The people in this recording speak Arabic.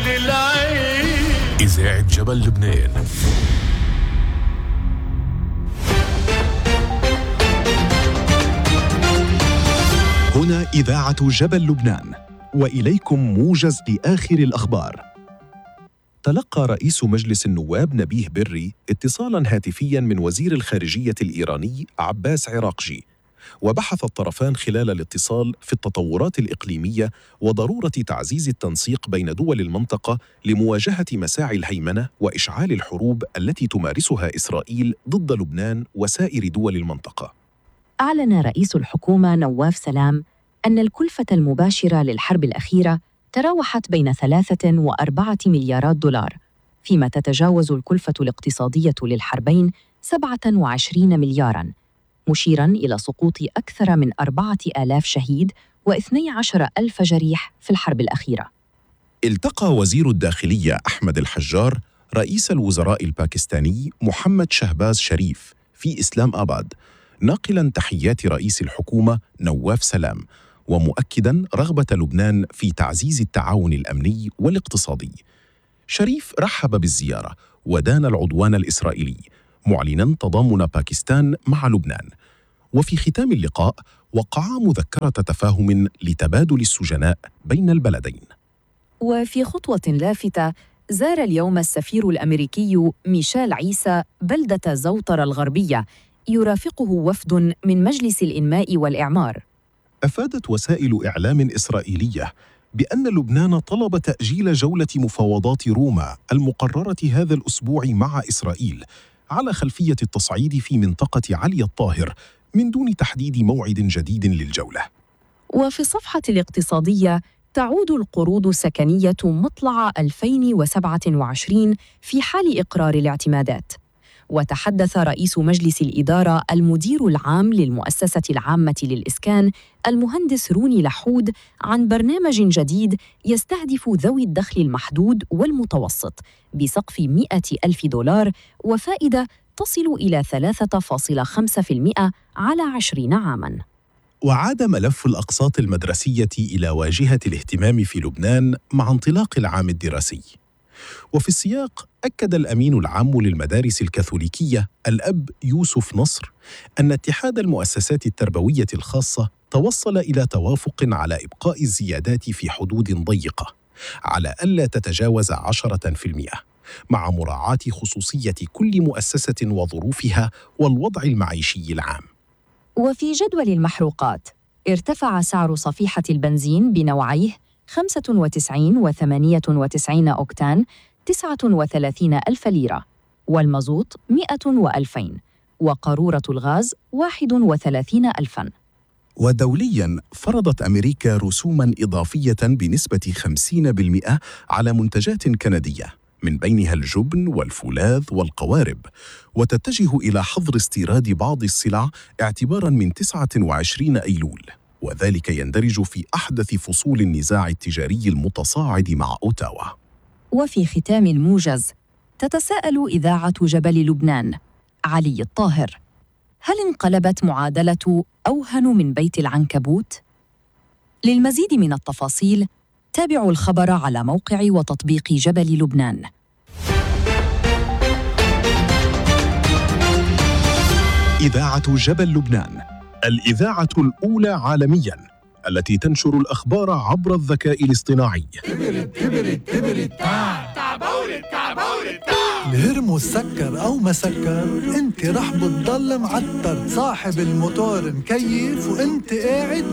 العين. إذاعة جبل لبنان. هنا إذاعة جبل لبنان، وإليكم موجز لآخر الأخبار. تلقى رئيس مجلس النواب نبيه بري اتصالاً هاتفياً من وزير الخارجية الإيراني عباس عراقجي، وبحث الطرفان خلال الاتصال في التطورات الإقليمية وضرورة تعزيز التنسيق بين دول المنطقة لمواجهة مساعي الهيمنة وإشعال الحروب التي تمارسها إسرائيل ضد لبنان وسائر دول المنطقة. أعلن رئيس الحكومة نواف سلام أن الكلفة المباشرة للحرب الأخيرة تراوحت بين 3 و4 مليارات دولار، فيما تتجاوز الكلفة الاقتصادية للحربين 27 ملياراً، مشيراً إلى سقوط أكثر من 4,000 شهيد و12,000 جريح في الحرب الأخيرة. التقى وزير الداخلية أحمد الحجار رئيس الوزراء الباكستاني محمد شهباز شريف في إسلام آباد، ناقلاً تحيات رئيس الحكومة نواف سلام، ومؤكداً رغبة لبنان في تعزيز التعاون الأمني والاقتصادي. شريف رحب بالزيارة ودان العدوان الإسرائيلي، معلناً تضامن باكستان مع لبنان. وفي ختام اللقاء وقعا مذكرة تفاهم لتبادل السجناء بين البلدين. وفي خطوة لافتة، زار اليوم السفير الأمريكي ميشيل عيسى بلدة زوطرة الغربية، يرافقه وفد من مجلس الإنماء والإعمار. أفادت وسائل إعلام إسرائيلية بأن لبنان طلب تأجيل جولة مفاوضات روما المقررة هذا الأسبوع مع إسرائيل على خلفية التصعيد في منطقة علي الطاهر من دون تحديد موعد جديد للجولة. وفي الصفحة الاقتصادية، تعود القروض السكنية مطلع 2027 في حال إقرار الاعتمادات. وتحدث رئيس مجلس الإدارة المدير العام للمؤسسة العامة للإسكان المهندس روني لحود عن برنامج جديد يستهدف ذوي الدخل المحدود والمتوسط بسقف 100,000 دولار وفائدة تصل إلى 3.5% على 20 عاماً. وعاد ملف الأقساط المدرسية إلى واجهة الاهتمام في لبنان مع انطلاق العام الدراسي. وفي السياق أكد الأمين العام للمدارس الكاثوليكية الأب يوسف نصر أن اتحاد المؤسسات التربوية الخاصة توصل إلى توافق على إبقاء الزيادات في حدود ضيقة على ألا تتجاوز 10%، مع مراعاة خصوصية كل مؤسسة وظروفها والوضع المعيشي العام. وفي جدول المحروقات، ارتفع سعر صفيحة البنزين بنوعيه 95 و98 أوكتان 39,000 ليرة، والمازوت 100 و2000، وقارورة الغاز 31,000. ودولياً فرضت أمريكا رسوماً إضافية بنسبة 50% على منتجات كندية، من بينها الجبن والفولاذ والقوارب، وتتجه إلى حظر استيراد بعض السلع اعتباراً من 29 أيلول، وذلك يندرج في أحدث فصول النزاع التجاري المتصاعد مع أوتاوا. وفي ختام الموجز، تتساءل إذاعة جبل لبنان علي الطاهر: هل انقلبت معادلة أوهن من بيت العنكبوت؟ للمزيد من التفاصيل تابعوا الخبر على موقع وتطبيق جبل لبنان. إذاعة جبل لبنان، الإذاعة الأولى عالمياً التي تنشر الأخبار عبر الذكاء الاصطناعي. الهرمو سكر أو ما سكر، انت رح بتضل معتر، صاحب الموتور مكيف وانت قاعد